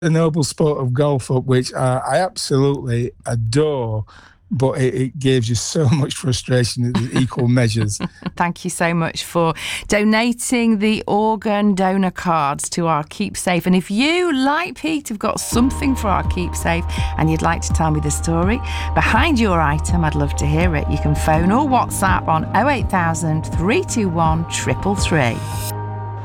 the noble sport of golf up, which I absolutely adore, but it gives you so much frustration in equal measures. Thank you so much for donating the organ donor cards to our Keepsafe. And if you, like Pete, have got something for our Keepsafe and you'd like to tell me the story behind your item, I'd love to hear it. You can phone or WhatsApp on 08000 321 333.